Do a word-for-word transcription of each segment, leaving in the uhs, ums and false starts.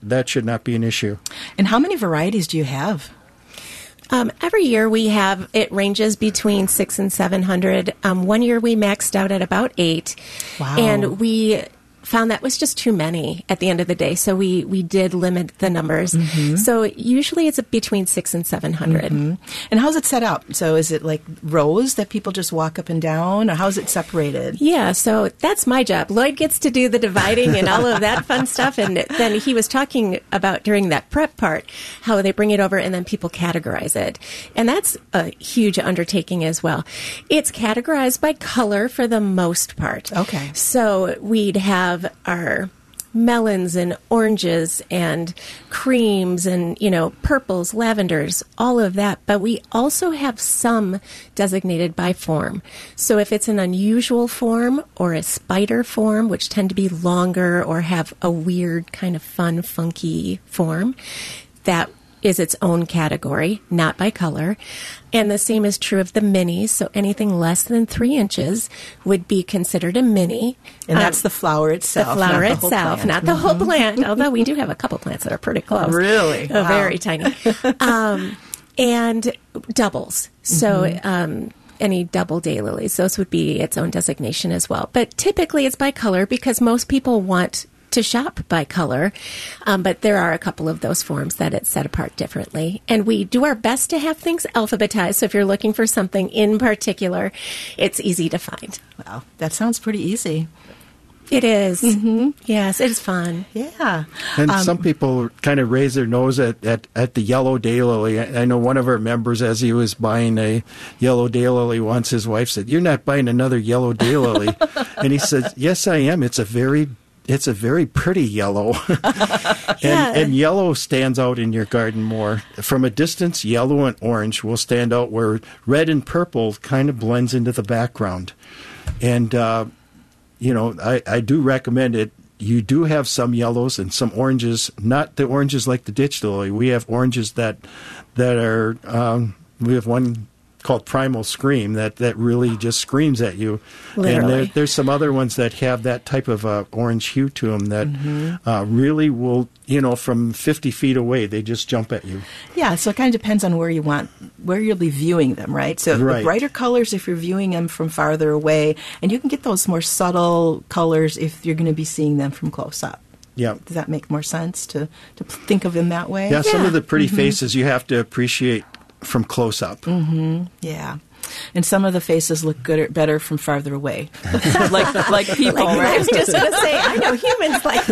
that should not be an issue. And how many varieties do you have? Um, every year we have, it ranges between six and seven hundred. Um, one year we maxed out at about eight. Wow. And we found that was just too many at the end of the day. So we, we did limit the numbers. Mm-hmm. So usually it's between six and seven hundred. Mm-hmm. And how's it set up? So is it like rows that people just walk up and down, or how's it separated? Yeah, so that's my job. Lloyd gets to do the dividing and all of that fun stuff. And then he was talking about during that prep part, how they bring it over and then people categorize it. And that's a huge undertaking as well. It's categorized by color for the most part. Okay. So we'd have our melons and oranges and creams and, you know, purples, lavenders, all of that. But we also have some designated by form. So if it's an unusual form or a spider form, which tend to be longer or have a weird kind of fun, funky form, that is its own category, not by color. And the same is true of the minis. So anything less than three inches would be considered a mini. And that's um, the flower itself. The flower not the itself, whole not the whole plant. Although we do have a couple plants that are pretty close. Really? Uh, Wow. Very tiny. um, and doubles. So mm-hmm. um, any double daylilies, those would be its own designation as well. But typically it's by color because most people want to shop by color, um, but there are a couple of those forms that it's set apart differently. And we do our best to have things alphabetized, so if you're looking for something in particular, it's easy to find. Wow, that sounds pretty easy. It is. Mm-hmm. Yes, it's fun. Yeah. And um, some people kind of raise their nose at, at, at the yellow daylily. I, I know one of our members, as he was buying a yellow daylily once, his wife said, "You're not buying another yellow daylily." And he said, "Yes, I am. It's a very It's a very pretty yellow." and, yeah. and yellow stands out in your garden more. From a distance, yellow and orange will stand out where red and purple kind of blends into the background. And, uh, you know, I, I do recommend it. You do have some yellows and some oranges, not the oranges like the ditch lily. We have oranges that, that are, um, we have one called Primal Scream that, that really just screams at you. Literally. And there, there's some other ones that have that type of uh, orange hue to them that mm-hmm. uh, really will, you know, from fifty feet away, they just jump at you. Yeah, so it kind of depends on where you want, where you'll be viewing them, right? So right. the brighter colors if you're viewing them from farther away, and you can get those more subtle colors if you're going to be seeing them from close up. Yeah. Does that make more sense to, to think of them that way? Yeah, some Yeah. of the pretty Mm-hmm. faces you have to appreciate from close up. Mm-hmm. Yeah. And some of the faces look good, better from farther away, like like people, Like, right? I was just going to say, I know humans like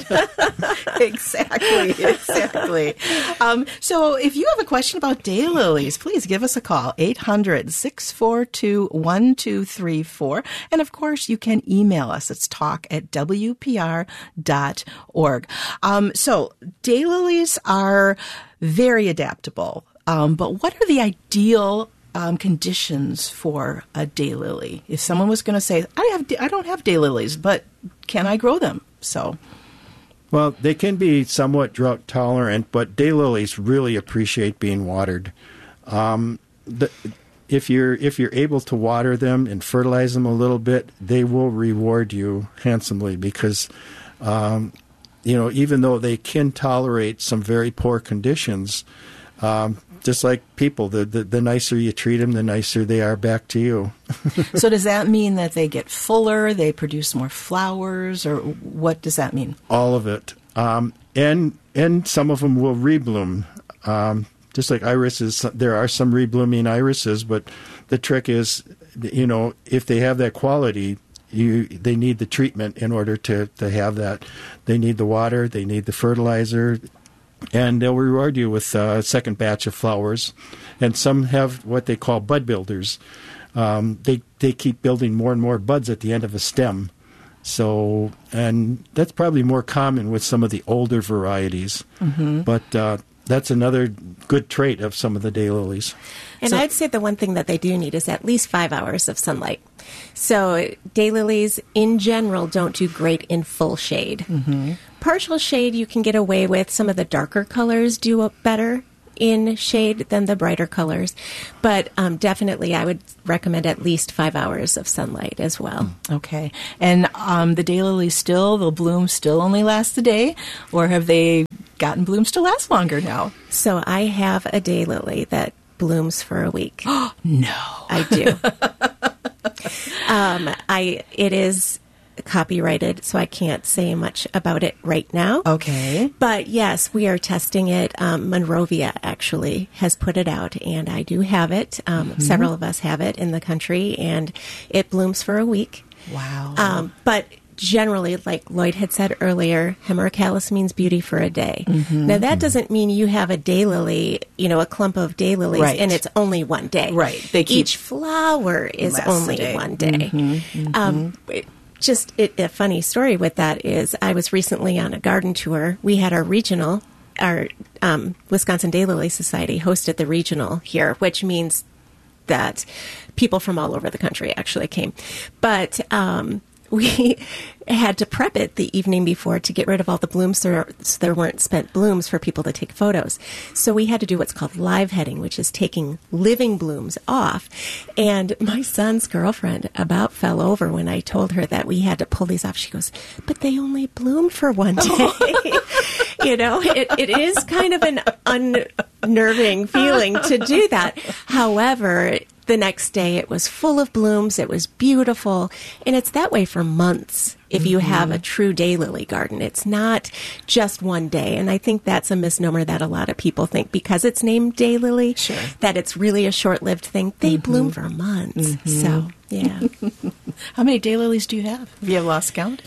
that. Exactly, exactly. Um, so if you have a question about daylilies, please give us a call, eight hundred, six four two, one two three four. And, of course, you can email us. It's talk at w p r dot org. Um, so daylilies are very adaptable, um, but what are the ideal Um, conditions for a daylily? If someone was going to say, I have, I don't have daylilies, but can I grow them? So, Well, they can be somewhat drought tolerant, but daylilies really appreciate being watered. Um, the, if you're if you're able to water them and fertilize them a little bit, they will reward you handsomely because, um, you know, even though they can tolerate some very poor conditions, um, just like people, the, the the nicer you treat them, the nicer they are back to you. So does that mean that they get fuller, they produce more flowers, or what does that mean? All of it. Um, and and some of them will rebloom. Um, just like irises, there are some reblooming irises, but the trick is, you know, if they have that quality, you they need the treatment in order to, to have that. They need the water, they need the fertilizer, and they'll reward you with a second batch of flowers. And some have what they call bud builders. Um, they they keep building more and more buds at the end of a stem. So, and that's probably more common with some of the older varieties. Mm-hmm. But uh, that's another good trait of some of the daylilies. And So- I'd say the one thing that they do need is at least five hours of sunlight. So daylilies, in general, don't do great in full shade. Mm-hmm. Partial shade you can get away with. Some of the darker colors do better in shade than the brighter colors. But um, definitely I would recommend at least five hours of sunlight as well. Okay. And um, the daylilies still, they'll bloom still only last a day? Or have they gotten blooms to last longer now. So I have a daylily that blooms for a week. Oh, no. I do. um, I it is copyrighted, so I can't say much about it right now. Okay. But yes, we are testing it. Um, Monrovia actually has put it out, and I do have it. Um, mm-hmm. Several of us have it in the country, and it blooms for a week. Wow. Um, but generally, like Lloyd had said earlier, hemerocallis means beauty for a day. Mm-hmm. Now, that doesn't mean you have a daylily, you know, a clump of daylilies, right. and it's only one day. Right. They keep Each flower is only day. one day. Mm-hmm. Mm-hmm. Um, it, just it, a funny story with that is I was recently on a garden tour. We had our regional, our um, Wisconsin Daylily Society hosted the regional here, which means that people from all over the country actually came. But um, we had to prep it the evening before to get rid of all the blooms so there weren't spent blooms for people to take photos. So we had to do what's called live heading, which is taking living blooms off. And my son's girlfriend about fell over when I told her that we had to pull these off. She goes, but they only bloom for one day. You know, it, it is kind of an unnerving feeling to do that. However, the next day it was full of blooms. It was beautiful. And it's that way for months if you mm-hmm. have a true daylily garden. It's not just one day. And I think that's a misnomer that a lot of people think because it's named daylily, sure. that it's really a short-lived thing. They mm-hmm. bloom for months. Mm-hmm. So, yeah. How many daylilies do you have? Have you have lost count?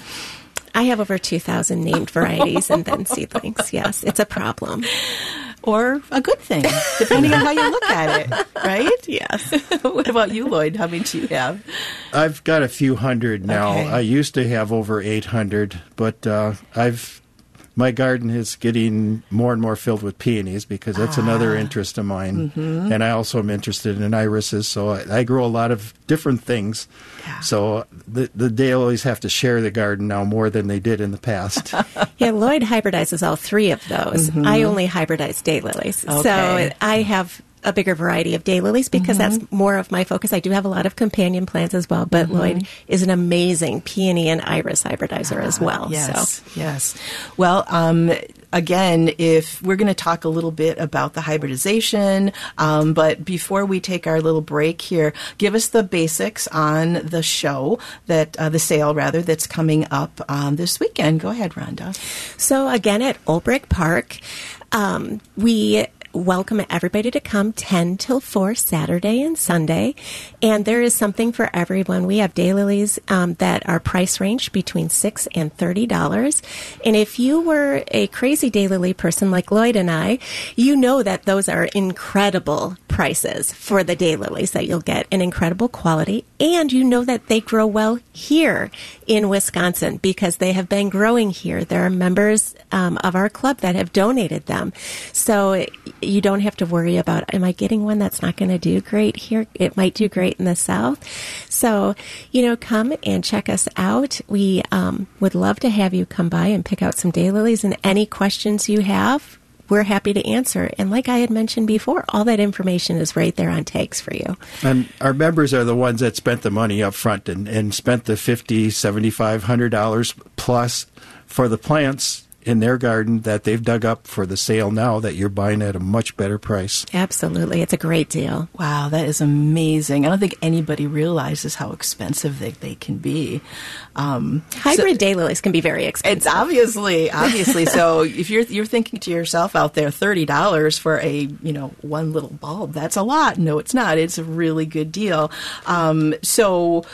I have over two thousand named varieties and then seedlings. Yes, it's a problem. Or a good thing, depending on how you look at it, right? Yes. What about you, Lloyd? How many do you have? I've got a few hundred now. Okay. I used to have over eight hundred, but uh, I've my garden is getting more and more filled with peonies because that's ah. another interest of mine. Mm-hmm. And I also am interested in irises, so I, I grow a lot of different things. Yeah. So the, the daylilies have to share the garden now more than they did in the past. Yeah, Lloyd hybridizes all three of those. Mm-hmm. I only hybridize daylilies. Okay. So I have a bigger variety of daylilies because mm-hmm. that's more of my focus. I do have a lot of companion plants as well, but mm-hmm. Lloyd is an amazing peony and iris hybridizer ah, as well. Yes, so. yes. Well, um, again, if we're going to talk a little bit about the hybridization, um, but before we take our little break here, give us the basics on the show that uh, the sale rather that's coming up um, this weekend. Go ahead, Rhonda. So again, at Olbrich Park, um, we welcome everybody to come ten till four Saturday and Sunday. And there is something for everyone. We have daylilies um, that are price ranged between six dollars and thirty dollars. And if you were a crazy daylily person like Lloyd and I, you know that those are incredible prices for the daylilies, that you'll get an incredible quality. And you know that they grow well here in Wisconsin because they have been growing here. There are members um, of our club that have donated them. So you don't have to worry about, am I getting one that's not going to do great here? It might do great in the South. So, you know, come and check us out. We um, would love to have you come by and pick out some daylilies, and any questions you have, we're happy to answer. And like I had mentioned before, all that information is right there on tags for you. And our members are the ones that spent the money up front and, and spent the fifty dollars, seventy-five hundred dollars plus for the plants in their garden that they've dug up for the sale now that you're buying at a much better price. Absolutely. It's a great deal. Wow, that is amazing. I don't think anybody realizes how expensive they, they can be. Um, Hybrid so, daylilies can be very expensive. It's obviously, obviously. So if you're you're thinking to yourself out there, thirty dollars for a, you know, one little bulb, that's a lot. No, it's not. It's a really good deal. Um, so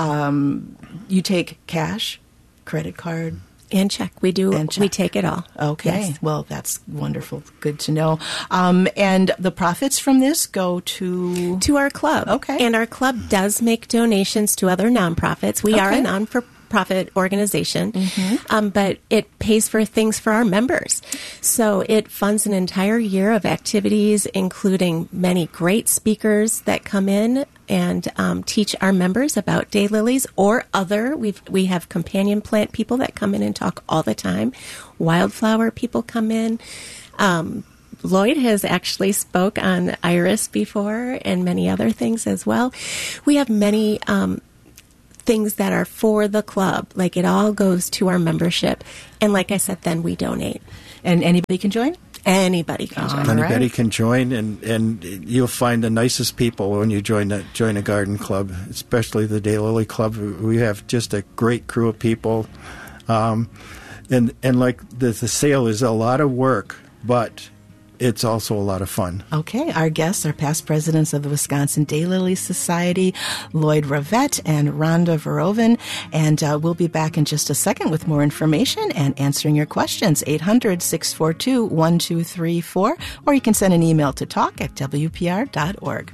um, you take cash, credit card, and check. We do. And check. We take it all. Okay. Yes. Well, that's wonderful. Good to know. Um, and the profits from this go to to our club. Okay. And our club does make donations to other nonprofits. We okay. are a non-for-profit organization, mm-hmm. um, but it pays for things for our members. So it funds an entire year of activities, including many great speakers that come in and um, teach our members about daylilies or other. We've, we have companion plant people that come in and talk all the time. Wildflower people come in. Um, Lloyd has actually spoke on iris before and many other things as well. We have many um, things that are for the club. Like, it all goes to our membership. And like I said, then we donate. And anybody can join? Anybody can join. Anybody right. can join, and, and you'll find the nicest people when you join a, join a garden club, especially the Daylily Club. We have just a great crew of people. Um, and, and like the, the sale is a lot of work, but it's also a lot of fun. Okay, our guests are past presidents of the Wisconsin Daylily Society, Lloyd Ravette and Rhonda Veroven, and uh, we'll be back in just a second with more information and answering your questions. eight hundred, six four two, one two three four, or you can send an email to talk at w p r dot org.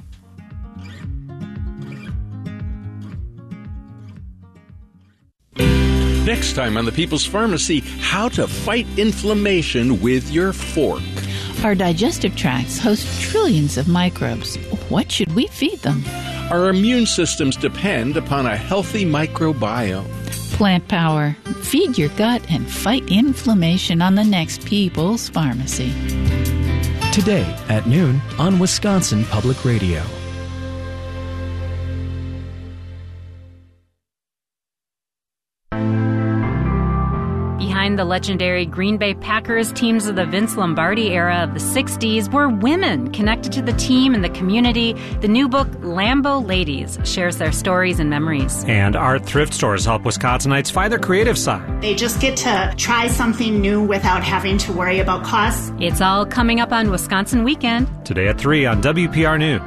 Next time on The People's Pharmacy, how to fight inflammation with your fork. Our digestive tracts host trillions of microbes. What should we feed them? Our immune systems depend upon a healthy microbiome. Plant Power. Feed your gut and fight inflammation on the next People's Pharmacy. Today at noon on Wisconsin Public Radio. Behind the legendary Green Bay Packers teams of the Vince Lombardi era of the sixties were women connected to the team and the community. The new book, Lambeau Ladies, shares their stories and memories. And our thrift stores help Wisconsinites find their creative side. They just get to try something new without having to worry about costs. It's all coming up on Wisconsin Weekend. Today at three on W P R News.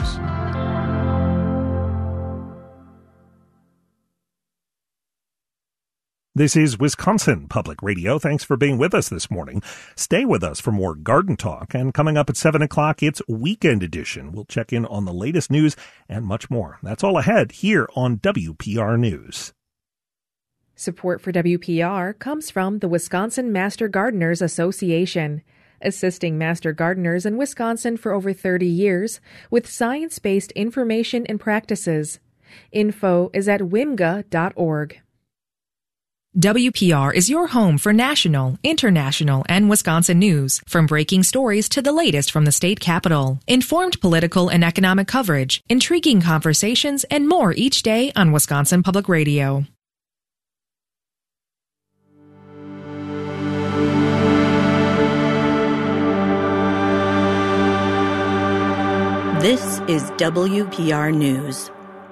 This is Wisconsin Public Radio. Thanks for being with us this morning. Stay with us for more garden talk. And coming up at seven o'clock, it's Weekend Edition. We'll check in on the latest news and much more. That's all ahead here on W P R News. Support for W P R comes from the Wisconsin Master Gardeners Association, assisting master gardeners in Wisconsin for over thirty years with science-based information and practices. Info is at w i m g a dot org. W P R is your home for national, international, and Wisconsin news, from breaking stories to the latest from the state capitol. Informed political and economic coverage, intriguing conversations, and more each day on Wisconsin Public Radio. This is W P R News.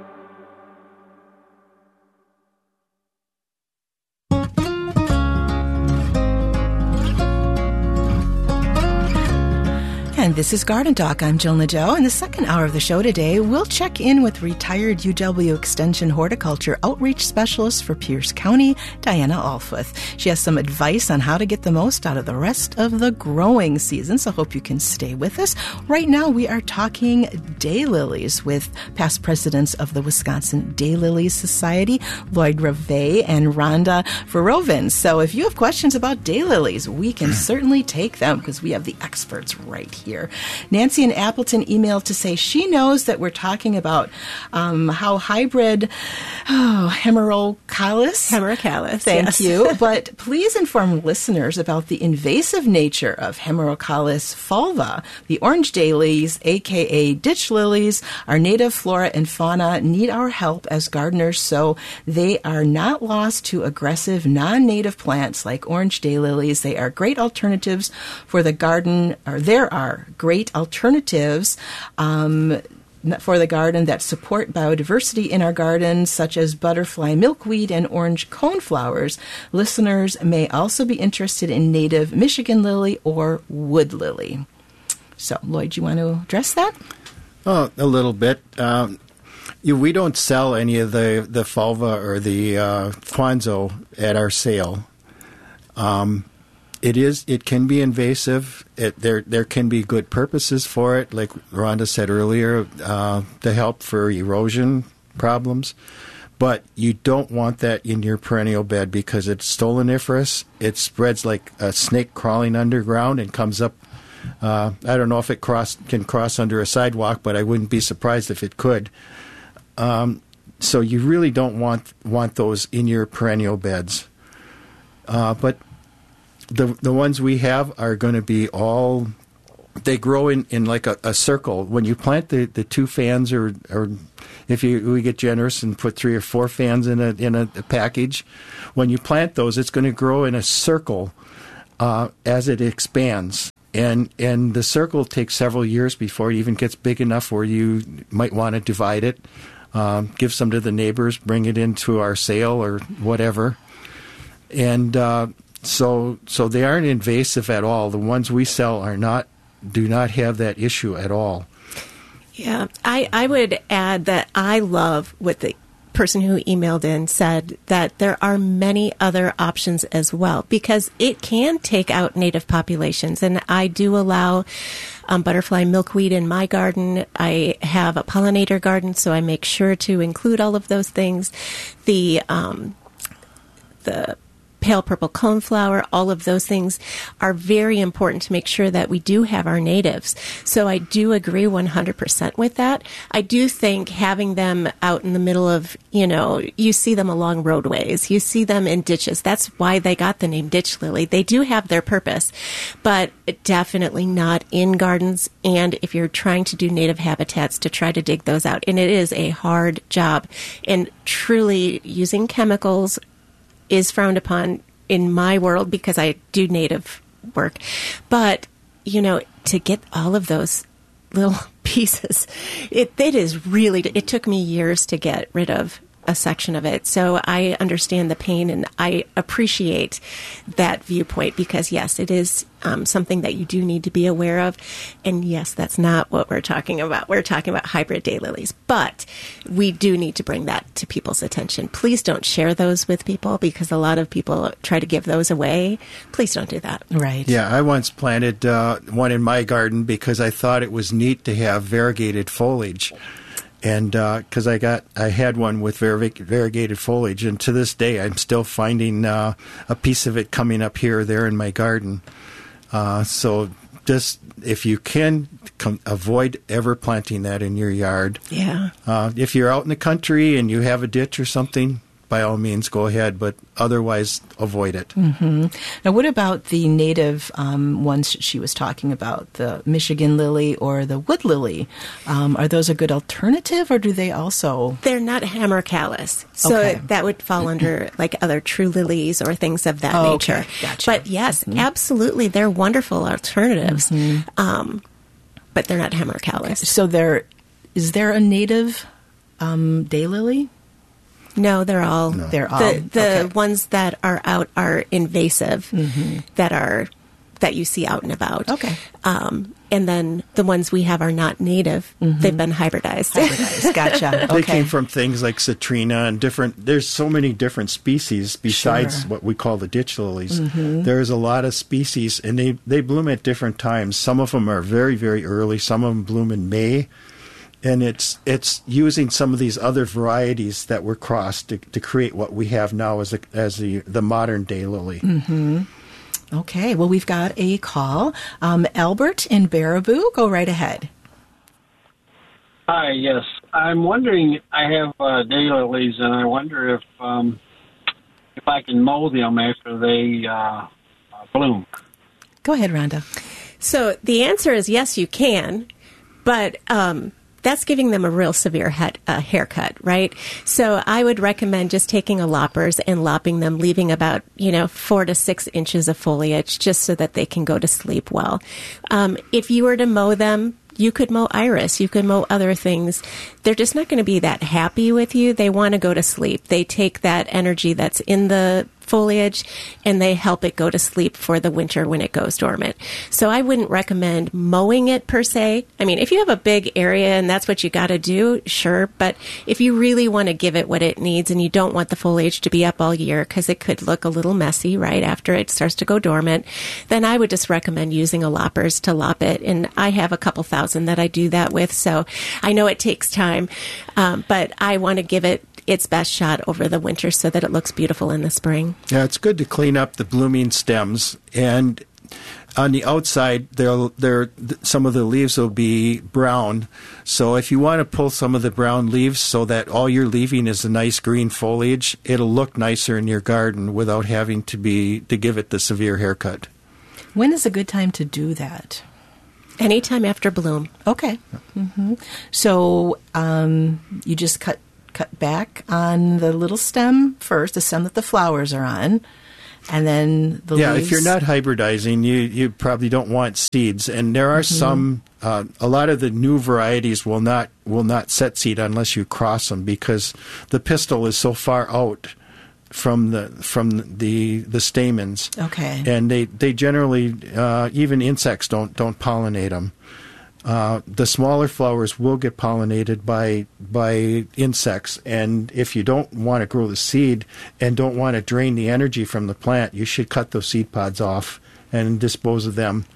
And this is Garden Talk. I'm Jill Nadeau. In the second hour of the show today, we'll check in with retired U W Extension Horticulture Outreach Specialist for Pierce County, Diana Alfwith. She has some advice on how to get the most out of the rest of the growing season, so hope you can stay with us. Right now, we are talking daylilies with past presidents of the Wisconsin Daylily Society, Lloyd Ravette and Rhonda Veroven. So if you have questions about daylilies, we can certainly take them because we have the experts right here. Nancy in Appleton emailed to say she knows that we're talking about um, how hybrid oh, Hemerocallis. Hemerocallis, Thank yes. you. But please inform listeners about the invasive nature of Hemerocallis fulva. The orange daylilies, a k a ditch lilies, our native flora and fauna need our help as gardeners so they are not lost to aggressive non-native plants like orange daylilies. They are great alternatives for the garden, or there are great alternatives um, for the garden that support biodiversity in our gardens, such as butterfly milkweed and orange coneflowers. Listeners may also be interested in native Michigan lily or wood lily. So, Lloyd, do you want to address that? Oh, a little bit. Um, you, we don't sell any of the, the fulva or the uh, Quanzo at our sale. Um It is. It can be invasive. It, there, there can be good purposes for it, like Rhonda said earlier, uh, to help for erosion problems. But you don't want that in your perennial bed because it's stoloniferous. It spreads like a snake crawling underground and comes up. Uh, I don't know if it cross can cross under a sidewalk, but I wouldn't be surprised if it could. Um, so you really don't want want those in your perennial beds. Uh, but The the ones we have are going to be all they grow in, in like a, a circle. When you plant the, the two fans, or or if you we get generous and put three or four fans in a in a, a package, when you plant those, it's going to grow in a circle uh, as it expands. And and the circle takes several years before it even gets big enough where you might want to divide it, um, give some to the neighbors, bring it into our sale or whatever. And uh, so so they aren't invasive at all. The ones we sell are not do not have that issue at all. Yeah, I, I would add that I love what the person who emailed in said, that there are many other options as well, because it can take out native populations. And I do allow um, butterfly milkweed in my garden. I have a pollinator garden, so I make sure to include all of those things. The um, the pale purple coneflower, all of those things are very important to make sure that we do have our natives. So I do agree one hundred percent with that. I do think having them out in the middle of, you know, you see them along roadways, you see them in ditches. That's why they got the name ditch lily. They do have their purpose, but definitely not in gardens. And if you're trying to do native habitats, to try to dig those out. And it is a hard job. And truly using chemicals is frowned upon in my world because I do native work. But, you know, to get all of those little pieces, it, it is really, it took me years to get rid of a section of it. So I understand the pain, and I appreciate that viewpoint, because yes, it is um, something that you do need to be aware of. And yes, that's not what we're talking about. We're talking about hybrid daylilies, but we do need to bring that to people's attention. Please don't share those with people, because a lot of people try to give those away. Please don't do that. Right. Yeah, I once planted uh, one in my garden because I thought it was neat to have variegated foliage. And because uh, I got, I had one with varig- variegated foliage, and to this day, I'm still finding uh, a piece of it coming up here or there in my garden. Uh, so just, if you can, com- avoid ever planting that in your yard. Yeah. Uh, if you're out in the country and you have a ditch or something, by all means, go ahead, but otherwise, avoid it. Mm-hmm. Now, what about the native um, ones she was talking about, the Michigan lily or the wood lily? Um, are those a good alternative, or do they also? They're not hammer callus, so Okay. that would fall under like other true lilies or things of that Oh, nature. okay. Gotcha. But yes, Mhm. absolutely, they're wonderful alternatives. Mhm. Um, but they're not hammer callus. So there, is there a native um, daylily? No, they're all No. They're all, the the okay. ones that are out are invasive, Mhm. that are that you see out and about. Okay. Um, and then the ones we have are not native. Mhm. They've been hybridized. Hybridized. Gotcha. They Okay. came from things like citrina and different, there's so many different species besides Sure. what we call the ditch lilies. Mhm. There's a lot of species, and they, they bloom at different times. Some of them are very, very early. Some of them bloom in May. And it's it's using some of these other varieties that were crossed to, to create what we have now as a, as the, the modern daylily. Mm-hmm. Okay. Well, we've got a call. Um, Albert in Baraboo, go right ahead. Hi, yes. I'm wondering, I have uh, daylilies, and I wonder if um, if I can mow them after they uh, bloom. Go ahead, Rhonda. So the answer is yes, you can, but um, that's giving them a real severe head, uh, haircut, right? So I would recommend just taking a loppers and lopping them, leaving about, you know, four to six inches of foliage just so that they can go to sleep well. Um, if you were to mow them, you could mow iris, you could mow other things. They're just not going to be that happy with you. They want to go to sleep. They take that energy that's in the foliage and they help it go to sleep for the winter when it goes dormant. So I wouldn't recommend mowing it per se. I mean, if you have a big area and that's what you got to do, sure. But if you really want to give it what it needs and you don't want the foliage to be up all year because it could look a little messy right after it starts to go dormant, then I would just recommend using a loppers to lop it. And I have a couple thousand that I do that with. So I know it takes time, um, but I want to give it its best shot over the winter so that it looks beautiful in the spring. Yeah, it's good to clean up the blooming stems, and on the outside, there, there, some of the leaves will be brown. So if you want to pull some of the brown leaves so that all you're leaving is a nice green foliage, it'll look nicer in your garden without having to be to give it the severe haircut. When is a good time to do that? Anytime after bloom. Okay. Mm-hmm. So um, you just cut cut back on the little stem first, the stem that the flowers are on, and then the yeah, leaves. If you're not hybridizing, you, you probably don't want seeds. And there are mm-hmm. some, uh, a lot of the new varieties will not will not set seed unless you cross them because the pistil is so far out from the from the the stamens. Okay. And they they generally uh, even insects don't don't pollinate them. Uh, the smaller flowers will get pollinated by by insects, and if you don't want to grow the seed and don't want to drain the energy from the plant, you should cut those seed pods off and dispose of them.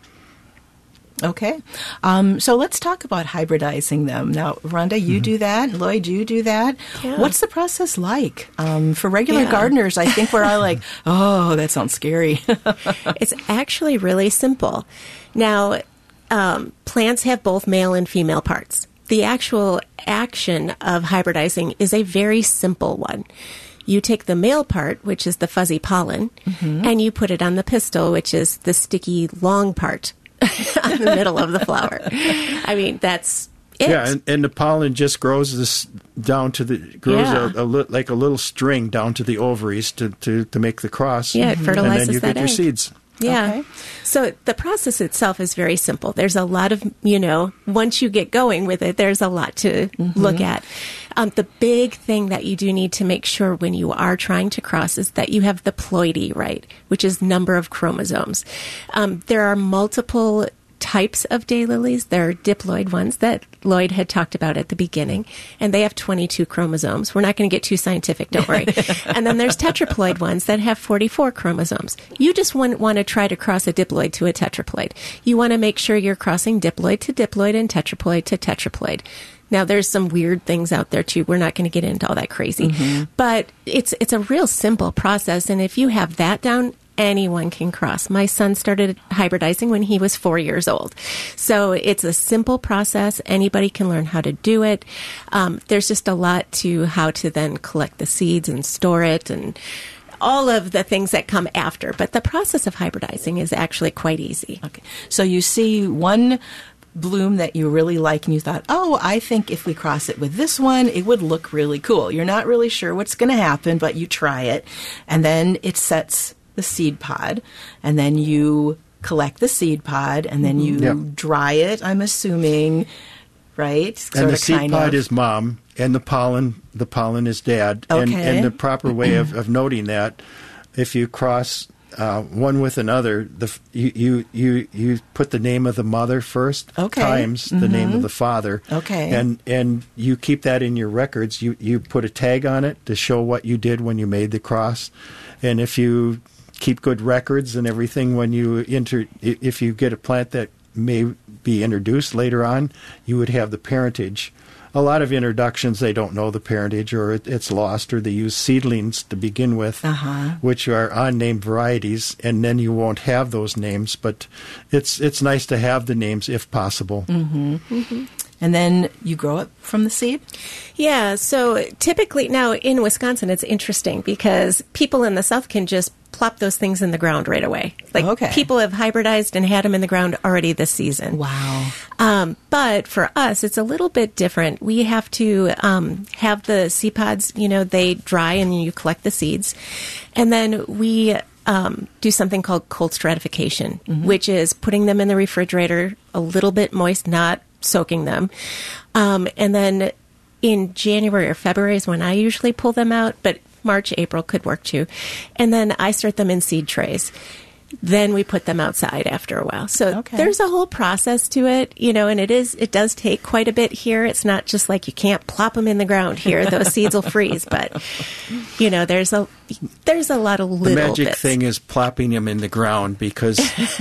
Okay. Um, so let's talk about hybridizing them. Now, Rhonda, you mm-hmm. do that. Lloyd, you do that. Yeah. What's the process like? Um, for regular yeah. gardeners, I think we're all like, oh, that sounds scary. It's actually really simple. Now, um, plants have both male and female parts. The actual action of hybridizing is a very simple one. You take the male part, which is the fuzzy pollen, mm-hmm. and you put it on the pistil, which is the sticky long part on the middle of the flower. I mean, that's it. Yeah, and, and the pollen just grows this down to the grows Yeah. a, a li- like a little string down to the ovaries to, to, to make the cross. Yeah, it fertilizes and then you that get your egg. seeds. Yeah. Okay. So the process itself is very simple. There's a lot of, you know, once you get going with it, there's a lot to mm-hmm. look at. Um, the big thing that you do need to make sure when you are trying to cross is that you have the ploidy right, which is number of chromosomes. Um, there are multiple types of daylilies. There are diploid ones that Lloyd had talked about at the beginning, and they have twenty-two chromosomes. We're not going to get too scientific, don't worry. And then there's tetraploid ones that have forty-four chromosomes. You just wouldn't want to try to cross a diploid to a tetraploid. You want to make sure you're crossing diploid to diploid and tetraploid to tetraploid. Now, there's some weird things out there, too. We're not going to get into all that crazy. Mm-hmm. But it's it's a real simple process, and if you have that down, anyone can cross. My son started hybridizing when he was four years old. So it's a simple process. Anybody can learn how to do it. Um, there's just a lot to how to then collect the seeds and store it and all of the things that come after. But the process of hybridizing is actually quite easy. Okay. So you see one bloom that you really like and you thought, oh, I think if we cross it with this one, it would look really cool. You're not really sure what's going to happen, but you try it. And then it sets the seed pod, and then you collect the seed pod, and then you Yep. dry it, I'm assuming, right? Sort And the of, seed kind pod of. is mom, and the pollen the pollen is dad. And, Okay. and the proper way of, of noting that, if you cross uh, one with another, the f- you, you you you put the name of the mother first Okay. times the Mhm. name of the father. Okay. And and you keep that in your records. You you put a tag on it to show what you did when you made the cross. And if you keep good records and everything when you inter i- if you get a plant that may be introduced later on, you would have the parentage. A lot of introductions, they don't know the parentage, or it, it's lost, or they use seedlings to begin with, Uh-huh. which are unnamed varieties, and then you won't have those names. But it's it's nice to have the names if possible. Mm-hmm. Mm-hmm. And then you grow it from the seed? Yeah, so typically now in Wisconsin, it's interesting because people in the South can just plop those things in the ground right away. Like Okay. people have hybridized and had them in the ground already this season. Wow. Um, but for us, it's a little bit different. We have to um, have the seed pods, you know, they dry and you collect the seeds. And then we um, do something called cold stratification, Mm-hmm. which is putting them in the refrigerator a little bit moist, not soaking them. Um, and then in January or February is when I usually pull them out, but March, April could work too. And then I start them in seed trays. Then we put them outside after a while. So Okay. there's a whole process to it, you know, and it is, it does take quite a bit here. It's not just like you can't plop them in the ground here. Those seeds will freeze, but you know, there's a, there's a lot of little The magic bits. thing is plopping them in the ground, because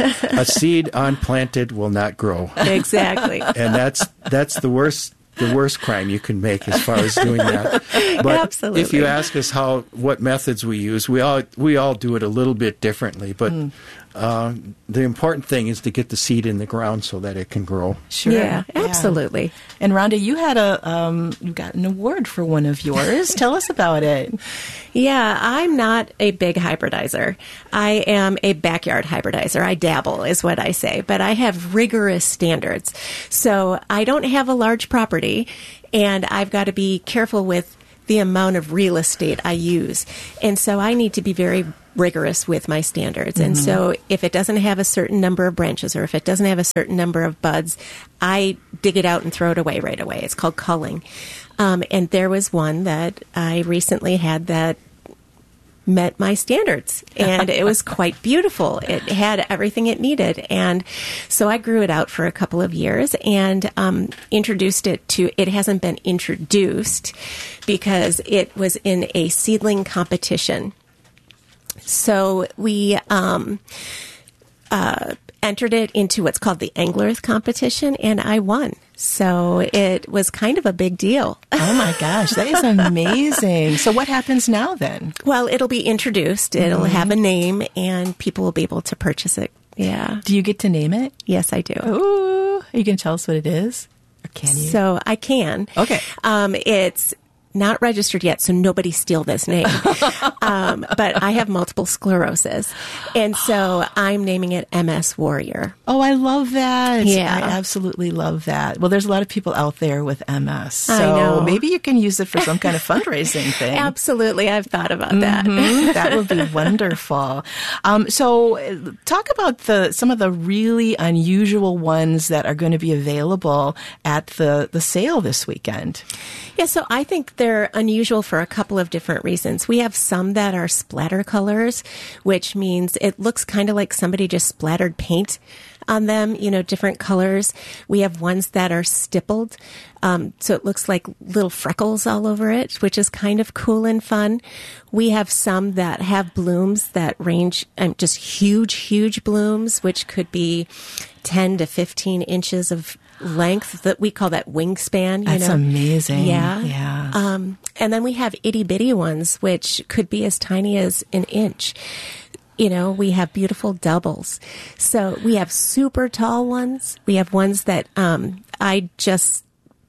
a seed unplanted will not grow. Exactly. And that's that's the worst the worst crime you can make as far as doing that. But Absolutely. if you ask us how what methods we use, we all we all do it a little bit differently. But uh, the important thing is to get the seed in the ground so that it can grow. Sure. Yeah, absolutely. Yeah. And Rhonda, you had a um, you got an award for one of yours. Tell us about it. Yeah, I'm not a big hybridizer. I am a backyard hybridizer. I dabble, is what I say, but I have rigorous standards. So I don't have a large property, and I've got to be careful with the amount of real estate I use. And so I need to be very rigorous with my standards. Mm-hmm. And so if it doesn't have a certain number of branches or if it doesn't have a certain number of buds, I dig it out and throw it away right away. It's called culling. Um, and there was one that I recently had that met my standards, and it was quite beautiful. It had everything it needed. And so I grew it out for a couple of years and um, introduced it to, it hasn't been introduced because it was in a seedling competition. So we um, uh, entered it into what's called the Anglerth competition, and I won. So it was kind of a big deal. Oh my gosh, that is amazing. So what happens now then? Well, it'll be introduced. It'll mm-hmm. have a name, and people will be able to purchase it. Yeah. Do you get to name it? Yes, I do. Ooh, are you going to tell us what it is? Or can you? So I can. Okay. Um, it's not registered yet, so nobody steal this name. um, but I have multiple sclerosis, and so I'm naming it M S Warrior. Oh, I love that. Yeah. I absolutely love that. Well, there's a lot of people out there with M S, so I know. maybe you can use it for some kind of fundraising thing. Absolutely. I've thought about that. Mm-hmm. That would be wonderful. Um, so uh, talk about the some of the really unusual ones that are going to be available at the, the sale this weekend. Yeah, so I think they're unusual for a couple of different reasons. We have some that are splatter colors, which means it looks kind of like somebody just splattered paint on them, you know, different colors. We have ones that are stippled, um, so it looks like little freckles all over it, which is kind of cool and fun. We have some that have blooms that range, um, just huge, huge blooms, which could be ten to fifteen inches of length. That we call that wingspan. You That's know? amazing. Yeah. Yeah. Um, and then we have itty bitty ones, which could be as tiny as an inch. You know, we have beautiful doubles. So we have super tall ones. We have ones that um, I just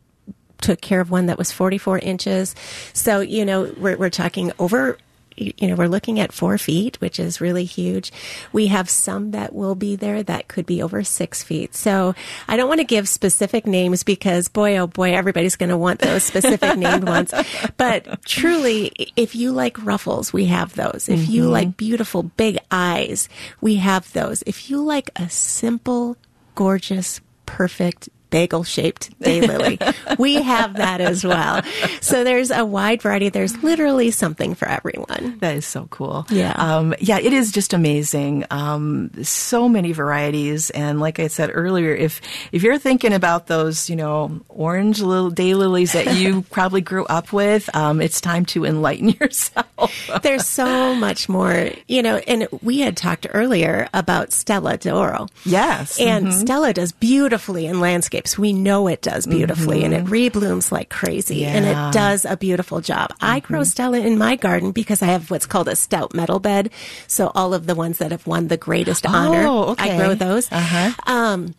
took care of one that was forty-four inches. So, you know, we're, we're talking over, you know, we're looking at four feet, which is really huge. We have some that will be there that could be over six feet. So I don't want to give specific names because, boy, oh boy, everybody's going to want those specific named ones. But truly, if you like ruffles, we have those. If mm-hmm. you like beautiful big eyes, we have those. If you like a simple, gorgeous, perfect bagel-shaped daylily, we have that as well. So there's a wide variety. There's literally something for everyone. That is so cool. Yeah. Um, yeah, it is just amazing. Um, so many varieties. And like I said earlier, if if you're thinking about those, you know, orange little daylilies that you probably grew up with, um, it's time to enlighten yourself. There's so much more, you know, and we had talked earlier about Stella d'Oro. Yes. And mm-hmm. Stella does beautifully in landscape. We know it does beautifully, mm-hmm. and it reblooms like crazy, yeah. and it does a beautiful job. Mm-hmm. I grow Stella in my garden because I have what's called a stout metal bed, so all of the ones that have won the greatest oh, honor, okay. I grow those. Uh-huh. Um,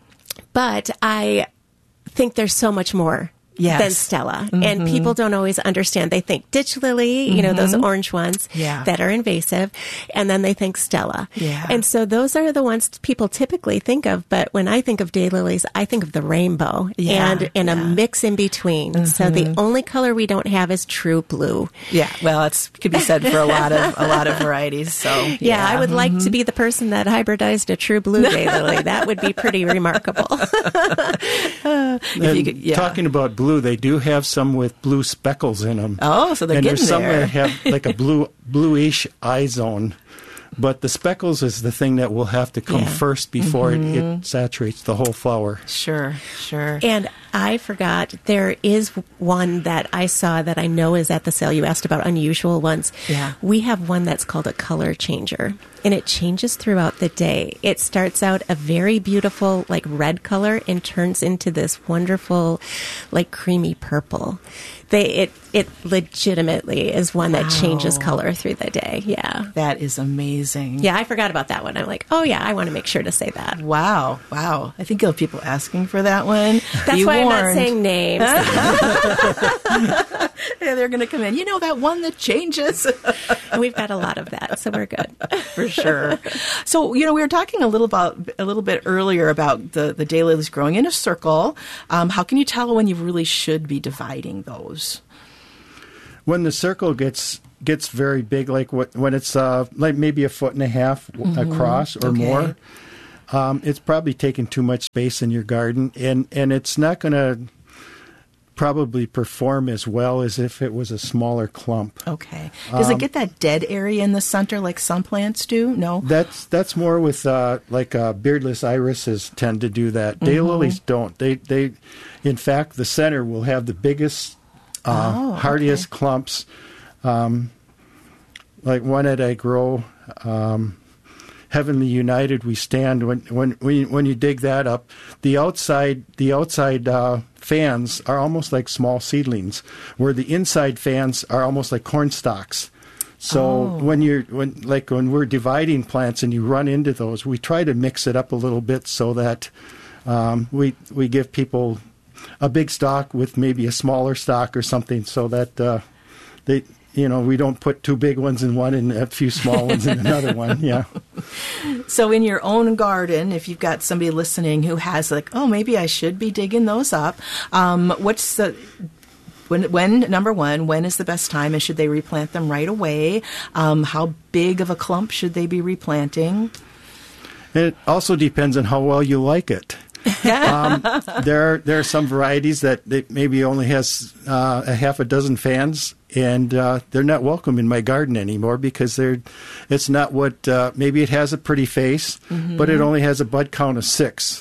but I think there's so much more Yes. than Stella. Mm-hmm. And people don't always understand. They think ditch lily, you know, Mm-hmm. those orange ones Yeah. that are invasive, and then they think Stella. Yeah. And so those are the ones people typically think of. But when I think of daylilies, I think of the rainbow Yeah. and, and Yeah. a mix in between. Mm-hmm. So the only color we don't have is true blue. Yeah, well, it's could be said for a lot of a lot of varieties. So yeah, Yeah, I would mm-hmm. like to be the person that hybridized a true blue daylily. That would be pretty remarkable. If you could- yeah. Talking about blue, they do have some with blue speckles in them. Oh, so they're and getting there's some there. that have like a blue bluish eye zone. But the speckles is the thing that will have to come Yeah. first before Mm-hmm. it, it saturates the whole flower. Sure, sure. And I forgot, there is one that I saw that I know is at the sale. You asked about unusual ones. Yeah. We have one that's called a color changer, and it changes throughout the day. It starts out a very beautiful, like red color and turns into this wonderful, like creamy purple. they it it legitimately is one Wow. that changes color through the day. Yeah. That is amazing. Yeah, I forgot about that one. I'm like, oh yeah, I want to make sure to say that. Wow, wow. I think you'll have people asking for that one. That's Be why warned. I'm not saying names. Yeah, they're going to come in. You know that one that changes? And we've got a lot of that, so we're good. For sure. So, you know, we were talking a little about a little bit earlier about the, the daylilies growing in a circle. Um, how can you tell when you really should be dividing those? When the circle gets gets very big, like what, when it's uh, like maybe a foot and a half w- Mhm. across or Okay. more, um, it's probably taking too much space in your garden, and, and it's not going to probably perform as well as if it was a smaller clump. Okay. Does Um, it get that dead area in the center like some plants do? No? That's that's more with uh, like uh, beardless irises tend to do that. Mhm. Daylilies don't. They they, in fact, the center will have the biggest, uh, Oh, hardiest clumps. Um, like one that I grow, um, Heavenly United, we stand when when when you, when you dig that up, the outside the outside uh, fans are almost like small seedlings, where the inside fans are almost like corn stalks. So Oh. when you're when like when we're dividing plants and you run into those, we try to mix it up a little bit so that um, we we give people a big stalk with maybe a smaller stalk or something, so that uh, they. You know, we don't put two big ones in one and a few small ones in another one. Yeah. So in your own garden, if you've got somebody listening who has like, oh, maybe I should be digging those up, um, what's the... When, when, number one, when is the best time, and should they replant them right away? Um, how big of a clump should they be replanting? It also depends on how well you like it. um, there, are, there are some varieties that, that maybe only has uh, a half a dozen fans, and uh, they're not welcome in my garden anymore because they're. It's not what. Uh, maybe it has a pretty face, Mhm. but it only has a bud count of six.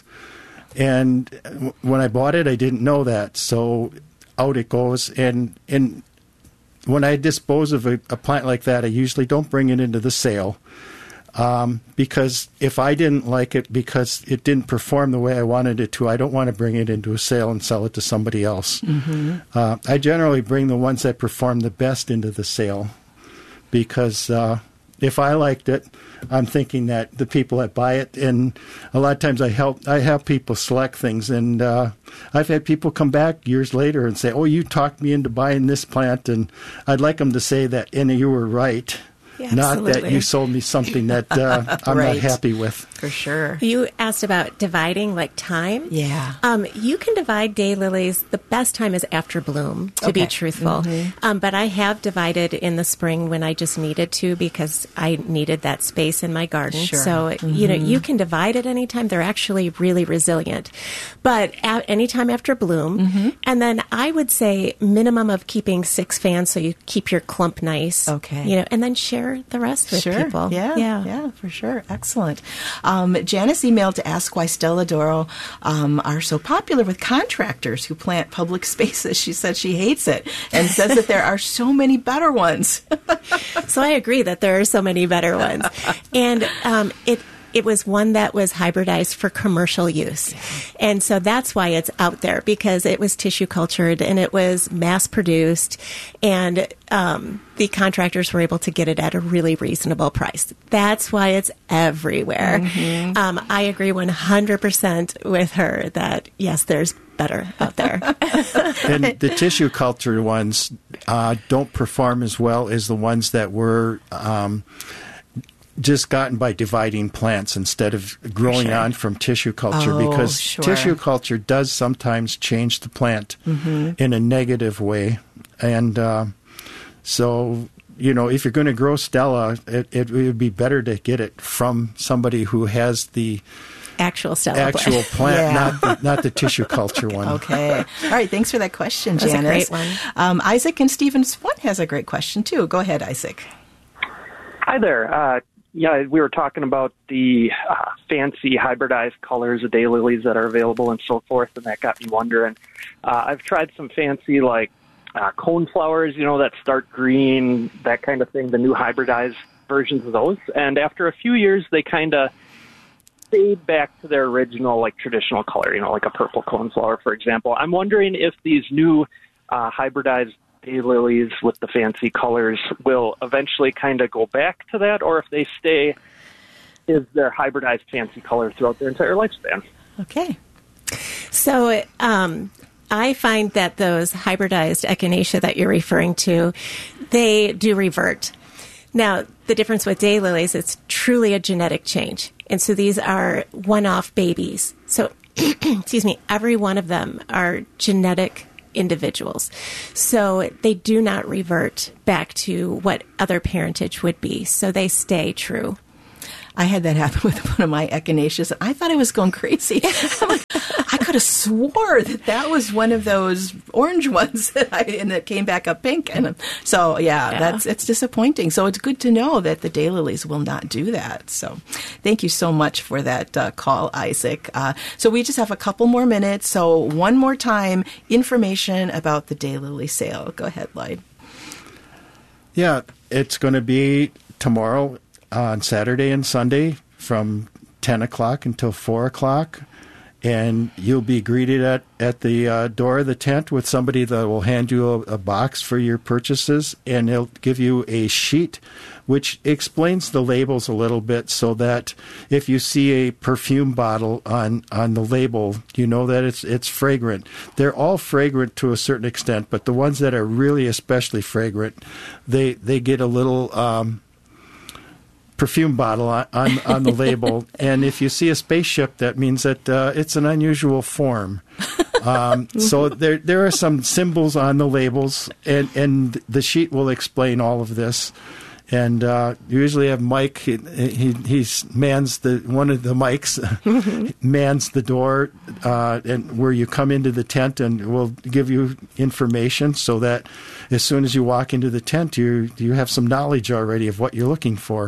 And w- when I bought it, I didn't know that, so out it goes. And and when I dispose of a, a plant like that, I usually don't bring it into the sale. Um, because if I didn't like it because it didn't perform the way I wanted it to, I don't want to bring it into a sale and sell it to somebody else. Mhm. Uh, I generally bring the ones that perform the best into the sale because uh, if I liked it, I'm thinking that the people that buy it, and a lot of times I help I help people select things, and uh, I've had people come back years later and say, "Oh, you talked me into buying this plant," and I'd like them to say that, and you were right. Yeah, Not that absolutely. you sold me something that uh, I'm Right. not happy with. For sure. You asked about dividing, like time. Yeah. Um, you can divide daylilies. The best time is after bloom, to be Okay. truthful. Mhm. Um, but I have divided in the spring when I just needed to because I needed that space in my garden. Sure. So, you know, Mhm. you can divide at any time. They're actually really resilient. But at any time after bloom. Mm-hmm. And then I would say minimum of keeping six fans so you keep your clump nice. Okay. You know, and then share the rest with Sure. people. Yeah, Yeah. yeah, for sure. Excellent. Um, Janice emailed to ask why Stella Doro um, are so popular with contractors who plant public spaces. She said she hates it and says that there are so many better ones. So I agree that there are so many better ones. And um, it it was one that was hybridized for commercial use. And so that's why it's out there, because it was tissue cultured and it was mass produced, and um, the contractors were able to get it at a really reasonable price. That's why it's everywhere. Mhm. Um, I agree one hundred percent with her that, yes, there's better out there. And the tissue culture ones uh, don't perform as well as the ones that were um, just gotten by dividing plants instead of growing Sure. on from tissue culture, Oh, because sure. tissue culture does sometimes change the plant Mhm. in a negative way. And uh, so, you know, if you're going to grow Stella, it, it would be better to get it from somebody who has the Actual Stella actual plant, Yeah. not the, not the tissue culture one. Okay. All right. Thanks for that question, That's a Janice. great one. Um, Isaac in Stevens One has a great question, too. Go ahead, Isaac. Hi there. Uh, yeah, we were talking about the uh, fancy hybridized colors of daylilies that are available and so forth, and that got me wondering. Uh, I've tried some fancy, like, uh, cone flowers, you know, that start green, that kind of thing, the new hybridized versions of those. And after a few years, they kind of fade back to their original, like, traditional color, you know, like a purple coneflower, for example. I'm wondering if these new uh, hybridized daylilies with the fancy colors will eventually kind of go back to that, or if they stay, is their hybridized fancy color throughout their entire lifespan. Okay. So um, I find that those hybridized echinacea that you're referring to, they do revert. Now, the difference with daylilies, it's truly a genetic change. And so these are one-off babies. So, excuse me, every one of them are genetic individuals. So they do not revert back to what other parentage would be. So they stay true. I had that happen with one of my echinaceas, and I thought I was going crazy. I'm like, I could have swore that that was one of those orange ones that I and that came back up pink, and so yeah, yeah, that's it's disappointing. So it's good to know that the daylilies will not do that. So thank you so much for that uh, call, Isaac. Uh, so we just have a couple more minutes. So one more time, information about the daylily sale. Go ahead, Lloyd. Yeah, it's going to be tomorrow. On Saturday and Sunday from ten o'clock until four o'clock. And you'll be greeted at, at the uh, door of the tent with somebody that will hand you a, a box for your purchases. And they'll give you a sheet which explains the labels a little bit so that if you see a perfume bottle on, on the label, you know that it's it's fragrant. They're all fragrant to a certain extent, but the ones that are really especially fragrant, they, they get a little... Um, perfume bottle on, on, on the label. And if you see a spaceship, that means that uh, it's an unusual form. Um, so there there are some symbols on the labels, and, and the sheet will explain all of this. And uh, you usually have Mike, he, he he's mans the one of the mics, mans the door uh, and where you come into the tent, and will give you information so that as soon as you walk into the tent, you you have some knowledge already of what you're looking for.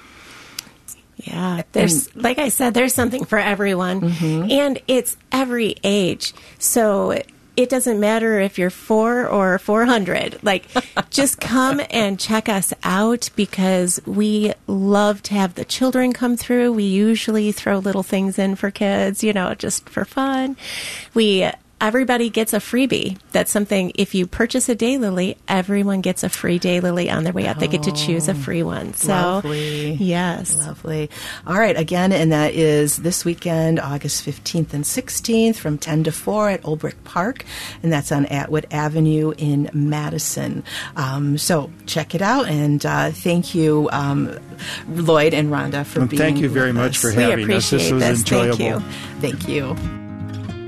Yeah, there's, like I said, there's something for everyone, mm-hmm. and it's every age. So it doesn't matter if you're four or four hundred. Like, just come and check us out because we love to have the children come through. We usually throw little things in for kids, you know, just for fun. We Everybody gets a freebie. That's something, if you purchase a daylily, everyone gets a free daylily on their way out. They get to choose a free one. So, lovely. Yes. Lovely. All right. Again, and that is this weekend, August fifteenth and sixteenth from ten to four at Olbrich Park. And that's on Atwood Avenue in Madison. Um, so check it out. And uh, thank you, um, Lloyd and Rhonda, for well, being Thank you very with much us. for having we us. This was this. enjoyable. Thank you. Thank you.